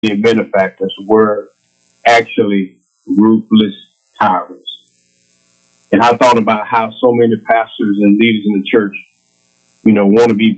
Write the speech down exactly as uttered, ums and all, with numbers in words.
benefactors were actually ruthless tyrants. And I thought about how so many pastors and leaders in the church, you know, want to be